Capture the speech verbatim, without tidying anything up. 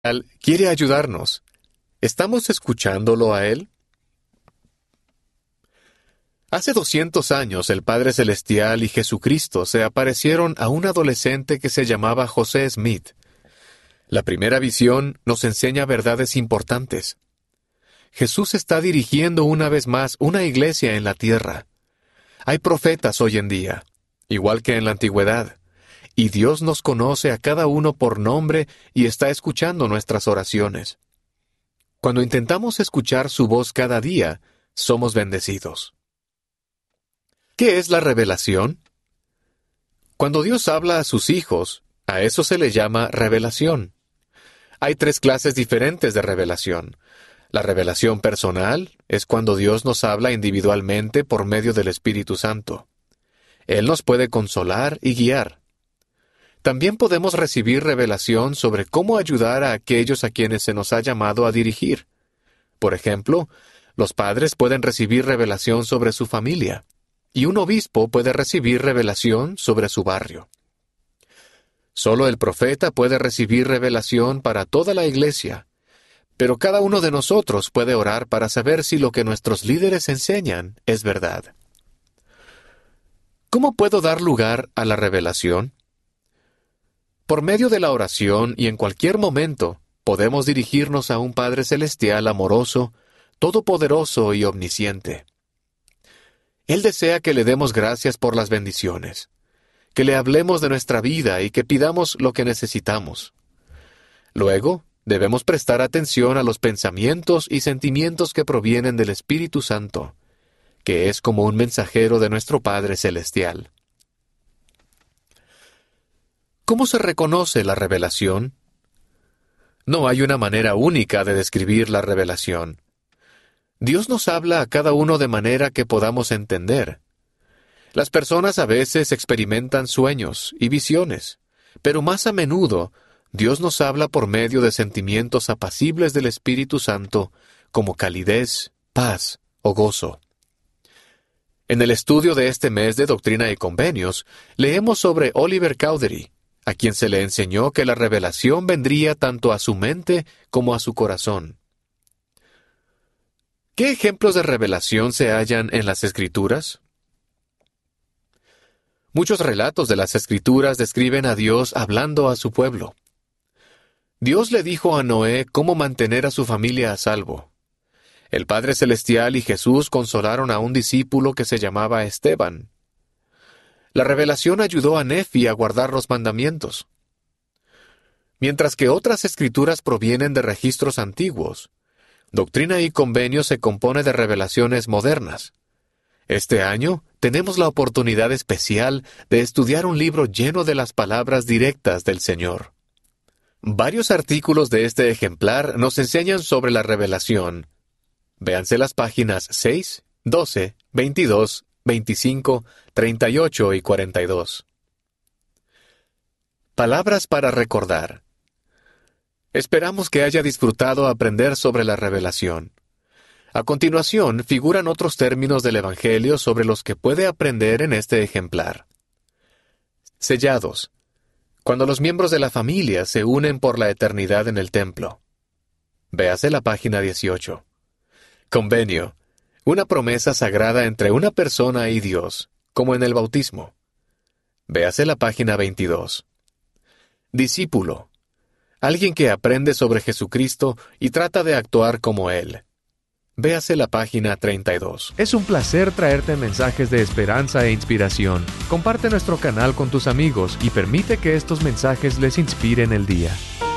quiere ayudarnos. ¿Estamos escuchándolo a Él? Hace doscientos años el Padre Celestial y Jesucristo se aparecieron a un adolescente que se llamaba José Smith. La primera visión nos enseña verdades importantes. Jesús está dirigiendo una vez más una iglesia en la tierra. Hay profetas hoy en día, igual que en la antigüedad, y Dios nos conoce a cada uno por nombre y está escuchando nuestras oraciones. Cuando intentamos escuchar su voz cada día, somos bendecidos. ¿Qué es la revelación? Cuando Dios habla a sus hijos, a eso se le llama revelación. Hay tres clases diferentes de revelación. La revelación personal es cuando Dios nos habla individualmente por medio del Espíritu Santo. Él nos puede consolar y guiar. También podemos recibir revelación sobre cómo ayudar a aquellos a quienes se nos ha llamado a dirigir. Por ejemplo, los padres pueden recibir revelación sobre su familia, y un obispo puede recibir revelación sobre su barrio. Solo el profeta puede recibir revelación para toda la iglesia, pero cada uno de nosotros puede orar para saber si lo que nuestros líderes enseñan es verdad. ¿Cómo puedo dar lugar a la revelación? Por medio de la oración y en cualquier momento, podemos dirigirnos a un Padre Celestial amoroso, todopoderoso y omnisciente. Él desea que le demos gracias por las bendiciones, que le hablemos de nuestra vida y que pidamos lo que necesitamos. Luego, debemos prestar atención a los pensamientos y sentimientos que provienen del Espíritu Santo, que es como un mensajero de nuestro Padre Celestial. ¿Cómo se reconoce la revelación? No hay una manera única de describir la revelación. Dios nos habla a cada uno de manera que podamos entender. Las personas a veces experimentan sueños y visiones, pero más a menudo Dios nos habla por medio de sentimientos apacibles del Espíritu Santo, como calidez, paz o gozo. En el estudio de este mes de Doctrina y Convenios, leemos sobre Oliver Cowdery, a quien se le enseñó que la revelación vendría tanto a su mente como a su corazón. ¿Qué ejemplos de revelación se hallan en las Escrituras? Muchos relatos de las Escrituras describen a Dios hablando a su pueblo. Dios le dijo a Noé cómo mantener a su familia a salvo. El Padre Celestial y Jesús consolaron a un discípulo que se llamaba Esteban. La revelación ayudó a Nefi a guardar los mandamientos. Mientras que otras escrituras provienen de registros antiguos, Doctrina y Convenios se compone de revelaciones modernas. Este año tenemos la oportunidad especial de estudiar un libro lleno de las palabras directas del Señor. Varios artículos de este ejemplar nos enseñan sobre la revelación. Véanse las páginas seis, doce, veintidós, veinticinco, treinta y ocho y cuarenta y dos. Palabras para recordar. Esperamos que haya disfrutado aprender sobre la revelación. A continuación, figuran otros términos del Evangelio sobre los que puede aprender en este ejemplar. Sellados. Cuando los miembros de la familia se unen por la eternidad en el templo. Véase la página dieciocho. Convenio. Una promesa sagrada entre una persona y Dios, como en el bautismo. Véase la página veintidós. Discípulo. Alguien que aprende sobre Jesucristo y trata de actuar como Él. Véase la página treinta y dos. Es un placer traerte mensajes de esperanza e inspiración. Comparte nuestro canal con tus amigos y permite que estos mensajes les inspiren el día.